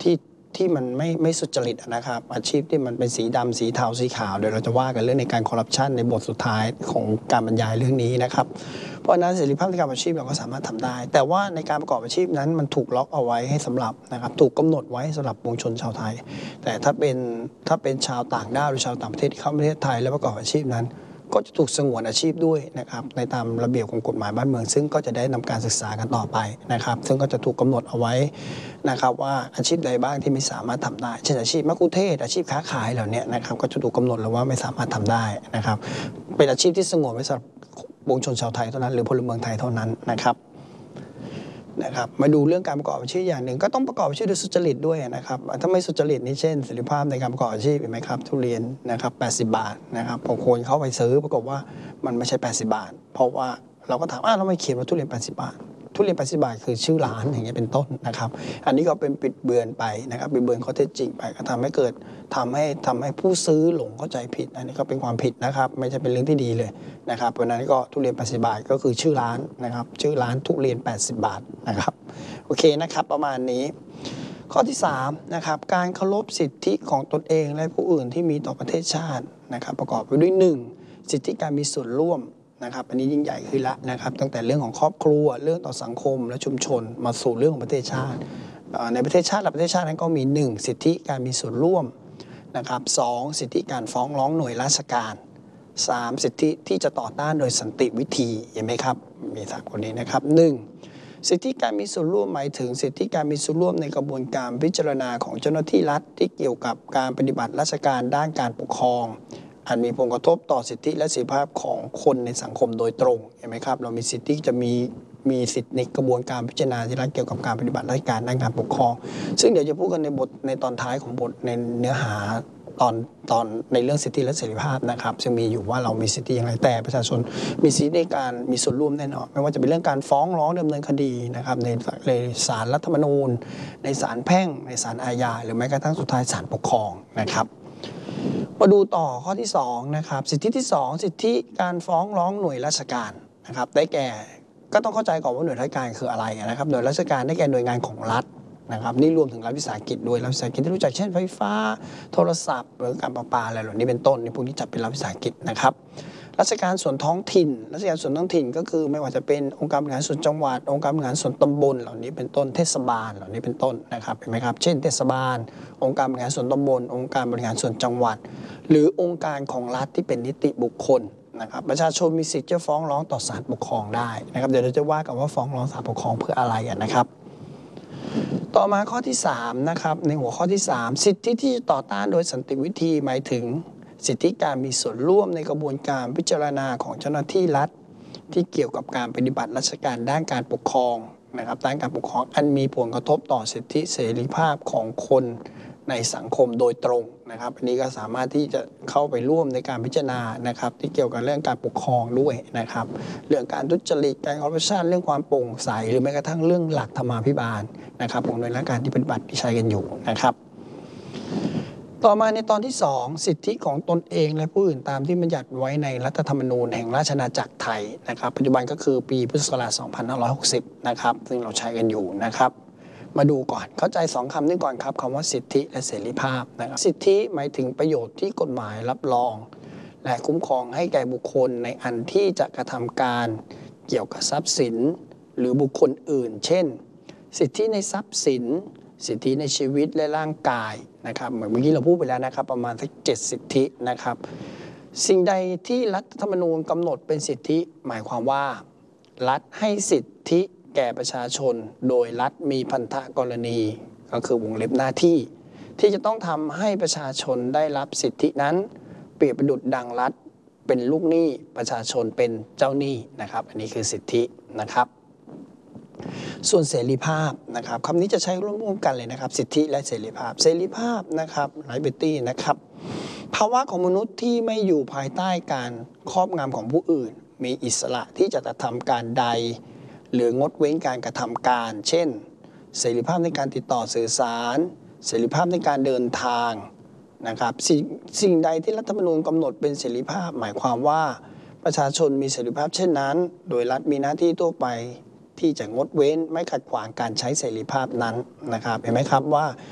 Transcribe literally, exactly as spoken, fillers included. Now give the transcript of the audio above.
ที่ที่มันไม่ไม่สุจริตนะครับอาชีพที่มันเป็นสีดำสีเทาสีขาวเดี๋ยวเราจะว่ากันเรื่องในการคอร์รัปชันในบทสุดท้ายของการบรรยายเรื่องนี้นะครับเพราะนั้นเสรีภาพในการประกอบอาชีพเราก็สามารถทำได้ แต่ว่าในการประกอบอาชีพนั้นมันถูกล็อกเอาไว้ให้สำหรับนะครับถูกกำหนดไว้สำหรับปวงชนชาวไทยแต่ถ้าเป็นถ้าเป็นชาวต่างด้าวหรือชาวต่างประเทศที่เข้าประเทศไทยแล้วประกอบอาชีพนั้นก็จะถูกสงวนอาชีพด้วยนะครับในตามระเบียบของกฎหมายบ้านเมืองซึ่งก็จะได้นำการศึกษากันต่อไปนะครับซึ่งก็จะถูกกำหนดเอาไว้นะครับว่าอาชีพใดบ้างที่ไม่สามารถทำได้เช่นอาชีพมัคคุเทศก์อาชีพค้าขายเหล่านี้นะครับก็จะถูกกาหนดแล้วว่าไม่สามารถทำได้นะครับเป็นอาชีพที่สงวนไว้สำหรับปวงชนชาวไทยเท่านั้นหรือพลเมืองไทยเท่านั้นนะครับนะครับมาดูเรื่องการประกอบอาชีพอย่างหนึ่งก็ต้องประกอบอาชีพโดยสุจริตด้วยนะครับถ้าไม่สุจริตนี่เช่นเสรีภาพในการประกอบอาชีพเห็นไหมครับทุเรียนนะครับแปดสิบบาทนะครับพอคนเข้าไปซื้อปรากฏว่ามันไม่ใช่แปดสิบบาทเพราะว่าเราก็ถามอ้าวแล้วทำไมเขียนว่าทุเรียนแปดสิบบาททุเรียนแปดสิบบาทคือชื่อร้านอย่างเงี้ยเป็นต้นนะครับอันนี้ก็เป็นปิดเบือนไปนะครับปิดเบือนข้อเท็จจริงไปก็ทำให้เกิดทำให้ทำให้ผู้ซื้อหลงเข้าใจผิดอันนี้ก็เป็นความผิดนะครับไม่ใช่เป็นเรื่องที่ดีเลยนะครับเพราะนั้นก็ทุเรียนแปดสิบบาทก็คือชื่อร้านนะครับชื่อร้านทุเรียนแปดสิบบาทนะครับโอเคนะครับประมาณนี้ข้อที่สามนะครับการเคารพสิทธิของตนเองและผู้อื่นที่มีต่อประเทศชาตินะครับประกอบไปด้วยหนึ่งสิทธิการมีส่วนร่วมนะครับอันนี้ยิ่งใหญ่ขึ้นละนะครับตั้งแต่เรื่องของครอบครัวเรื่องต่อสังคมและชุมชนมาสู่เรื่องของประเทศชาติในประเทศชาติและประเทศชาตินั้นก็มีหนึ่งสิทธิการมีส่วนร่วมนะครับสองสิทธิการฟ้องร้องหน่วยราชการสามสิทธิที่จะต่อต้านโดยสันติวิธีเห็นไหมครับมีสามคนนี้นะครับหนึ่งสิทธิการมีส่วนร่วมหมายถึงสิทธิการมีส่วนร่วมในกระบวนการพิจารณาของเจ้าหน้าที่รัฐที่เกี่ยวกับการปฏิบัติราชการด้านการปกครองอันมีผลกระทบต่อสิทธิและเสรีภาพของคนในสังคมโดยตรงเห็นไหมครับเรามีสิทธิจะมีมีสิทธิในกระบวนการพิจารณาที่รัฐเกี่ยวกับการปฏิบัติราชการด้านการปกครองซึ่งเดี๋ยวจะพูดกันในบทในตอนท้ายของบทในเนื้อหาตอนตอนในเรื่องสิทธิและเสรีภาพนะครับซึ่งมีอยู่ว่าเรามีสิทธิอย่างไรแต่ประชาชนมีสิทธิในการมีส่วนร่วมแน่นอนไม่ว่าจะเป็นเรื่องการฟ้องร้องดำเนินคดีนะครับในในศาลรัฐธรรมนูญในศาลแพ่งในศาลอาญาหรือแม้กระทั่งสุดท้ายศาลปกครองนะครับมาดูต่อข้อที่สองนะครับสิทธิที่สองสิทธิการฟ้องร้องหน่วยราชการนะครับได้แก่ก็ต้องเข้าใจก่อนว่าหน่วยราชการคืออะไรนะครับหน่วยราชการได้แก่หน่วยงานของรัฐนะครับนี่รวมถึงรัฐวิสาหกิจด้วยรัฐวิสาหกิจที่รู้จักเช่นไฟฟ้าโทรศัพท์หรือการประปาอะไรเหล่านี้เป็นต้นนี่พวกนี้จัดเป็นรัฐวิสาหกิจนะครับราชการส่วนท้องถิ่นราชการส่วนท้องถิ่นก็คือไม่ว่าจะเป็นองค์การบริหารส่วนจังหวัดองค์การบริหารส่วนตำบลเหล่านี้เป็นต้นเทศบาลเหล่านี้เป็นต้นนะครับเห็นไหมครับเช่นเทศบาลองค์การบริหารส่วนตำบลองค์การบริหารส่วนจังหวัดหรือองค์การของรัฐที่เป็นนิติบุคคลนะครับประชาชนมีสิทธิ์จะฟ้องร้องต่อศาลปกครองได้นะครับเดี๋ยวเราจะว่ากันว่าฟ้องร้องศาลปกครองเพื่ออะไรนะครับต่อมาข้อที่สามนะครับในหัวข้อที่สามสิทธิที่จะต่อต้านโดยสันติวิธีหมายถึงสิทธิการมีส่วนร่วมในกระบวนการพิจารณาของเจ้าหน้าที่รัฐที่เกี่ยวกับการปฏิบัติราชการด้านการปกครองนะครับด้านการปกครองอันมีผลกระทบต่อสิทธิเสรีภาพของคนในสังคมโดยตรงนะครับอันนี้ก็สามารถที่จะเข้าไปร่วมในการพิจารณานะครับที่เกี่ยวกับเรื่องการปกครองด้วยนะครับเรื่องการทุจริตการคอร์รัปชันเรื่องความโปร่งใสหรือแม้กระทั่งเรื่องหลักธรรมาภิบาลนะครับของหน่วยราชการที่ปฏิบัติที่ใช้กันอยู่นะครับต่อมาในตอนที่สองสิทธิของตนเองและผู้อื่นตามที่บัญญัติไว้ในรัฐธรรมนูญแห่งราชอาณาจักรไทยนะครับปัจจุบันก็คือปีพุทธศักราชสองพันห้าร้อยหกสิบนะครับซึ่งเราใช้กันอยู่นะครับมาดูก่อนเข้าใจสองคำนี้ก่อนครับคำว่าสิทธิและเสรีภาพนะครับสิทธิหมายถึงประโยชน์ที่กฎหมายรับรองและคุ้มครองให้แก่บุคคลในอันที่จะกระทำการเกี่ยวกับทรัพย์สินหรือบุคคลอื่นเช่นสิทธิในทรัพย์สินสิทธิในชีวิตและร่างกายนะครับเหมือนเมื่อกี้เราพูดไปแล้วนะครับประมาณสักเจ็ดสิทธินะครับสิ่งใดที่รัฐธรรมนูญกำหนดเป็นสิทธิหมายความว่ารัฐให้สิทธิแก่ประชาชนโดยรัฐมีพันธกรณีก็คือวงเล็บหน้าที่ที่จะต้องทำให้ประชาชนได้รับสิทธินั้นเปรียบประดุจดังรัฐเป็นลูกหนี้ประชาชนเป็นเจ้าหนี้นะครับอันนี้คือสิทธินะครับส่วนเสรีภาพนะครับคำนี้จะใช้ร่วมๆกันเลยนะครับสิทธิและเสรีภาพเสรีภาพนะครับไลเบอร์ตี้นะครับภาวะของมนุษย์ที่ไม่อยู่ภายใต้การครอบงำของผู้อื่นมีอิสระที่จะกระทำการใดหรืองดเว้นการกระทำการเช่นเสรีภาพในการติดต่อสื่อสารเสรีภาพในการเดินทางนะครับสิ่งสิ่งใดที่รัฐธรรมนูญกำหนดเป็นเสรีภาพหมายความว่าประชาชนมีเสรีภาพเช่นนั้นโดยรัฐมีหน้าที่ทั่วไปที่จะงดเว้นไม่ขัดขวางการใช้เสรีภาพนั้นนะครับเห็นไหมครับว่า